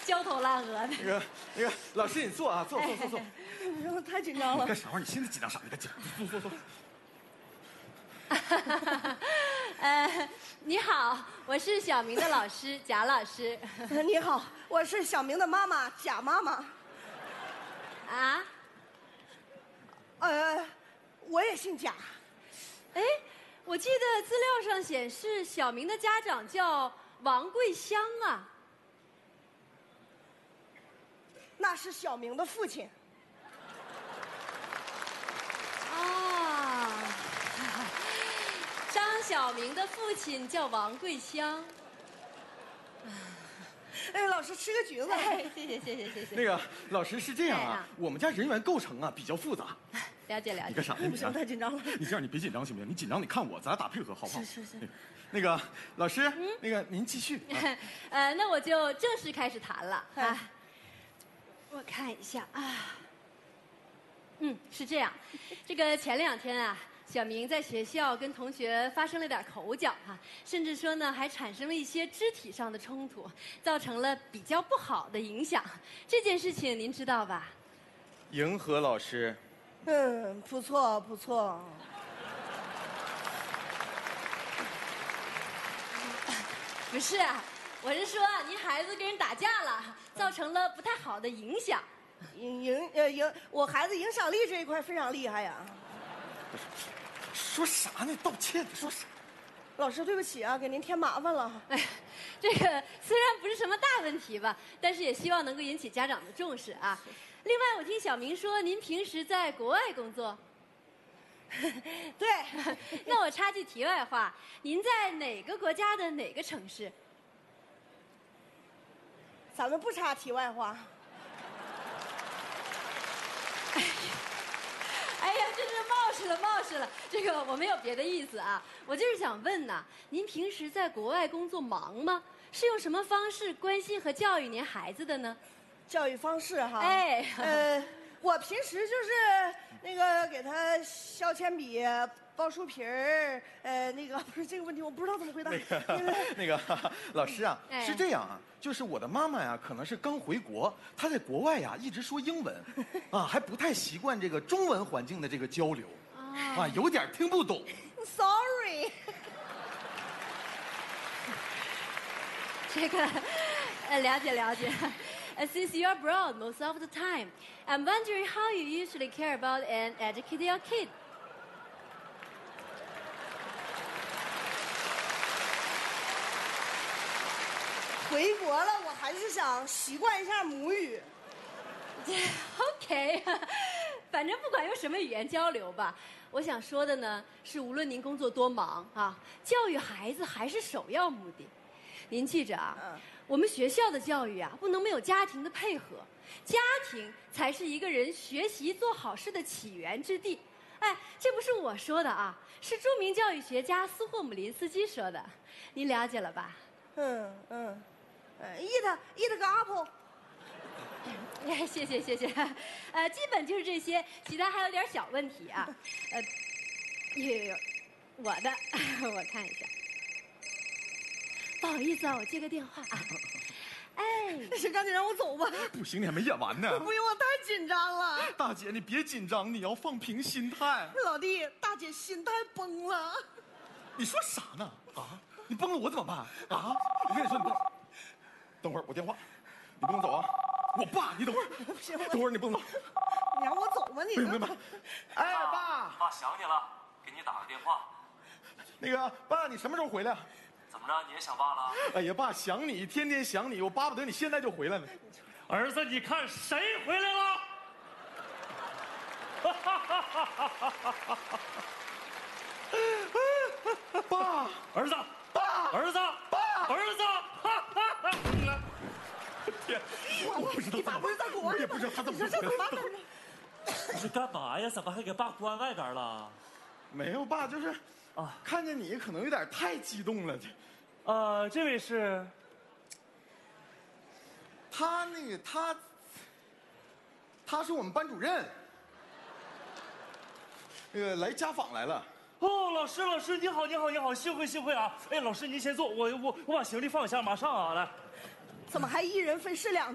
焦头烂额的。 那个，老师你坐啊，坐。 我太紧张了。 干啥玩意儿？你现在紧张啥？你赶紧坐。 你好，我是小明的老师贾老师。 你好，我是小明的妈妈贾妈妈。 啊？ 我也姓贾。 哎，我记得资料上显示小明的家长叫王桂香啊。 那是小明的父亲。 啊，张小明的父亲叫王桂香。 哎，老师吃个橘子。 哎，谢谢。 那个老师是这样啊，我们家人员构成啊比较复杂。 了解。 你干啥呢？ 不行，太紧张了。 你这样，你别紧张行不行？你紧张你看我，咱俩打配合好不好？ 是。 那个老师，那个您继续。 那我就正式开始谈了啊。我看一下啊。是这样，这个前2天啊，小明在学校跟同学发生了点口角甚至说呢还产生了一些肢体上的冲突，造成了比较不好的影响。这件事情您知道吧？ 迎合老师。 不错。 不是啊，我是说您孩子跟人打架了，造成了不太好的影响。 我孩子影响力这一块非常厉害呀。 说啥呢？道歉，说啥？ 老师，对不起啊，给您添麻烦了。 哎，这个虽然不是什么大问题吧，但是也希望能够引起家长的重视啊。另外，我听小明说您平时在国外工作。 对。 那我插句题外话，您在哪个国家的哪个城市？ 咱们不插题外话。 哎呀，真是冒失了。这个我没有别的意思啊，我就是想问呐，您平时在国外工作忙吗？是用什么方式关心和教育您孩子的呢？ 教育方式哈。我平时就是那个给他削铅笔、包书皮儿，不是这个问题，我不知道怎么回答。 那个老师啊，是这样啊，就是我的妈妈呀，可能是刚回国，她在国外呀一直说英文，还不太习惯这个中文环境的这个交流，有点听不懂。 Sorry。 这个，了解。Since you're abroad most of the time, I'm wondering how you usually care about and educate your kid. 回国了，我还是想习惯一下母语。 OK， 反正不管用什么语言交流吧，我想说的呢是，无论您工作多忙教育孩子还是首要目的。您记着啊，我们学校的教育不能没有家庭的配合，家庭才是一个人学习做好事的起源之地。哎，这不是我说的是著名教育学家斯霍姆林斯基说的，您了解了吧 ？eat 个 apple。 谢谢。基本就是这些，其他还有点小问题啊。我的，我看一下。不好意思我接个电话啊。 行，赶紧让我走吧。 不行，你还没演完呢。 不行，我太紧张了。 大姐，你别紧张，你要放平心态。 老弟，大姐心态崩了。 你说啥呢？你崩了我怎么办？我跟你说，你等会儿我电话，你不能走啊。我爸，你等会儿。 不行， 等会儿你不能走。 你让我走吧，你。 不行。哎，爸， 想你了，给你打个电话。 那个爸，你什么时候回来？ 怎么着，你也想爸了？ 哎呀，爸，想你，天天想你，我巴不得你现在就回来呢。 儿子，你看谁回来了？ 爸， 儿子， 爸， 儿子， 爸， 儿子！ 天，我不知道， 你爸不是在国外吗？ 我也不知道他怎么回来的。 你是干嘛呀？怎么还给爸关外边了？ 没有，爸，就是看见你可能有点太激动了。 这位是？ 他是我们班主任，来家访来了。 老师，你好，幸会啊！哎，老师您先坐，我把行李放一下，马上来。 怎么还一人分饰两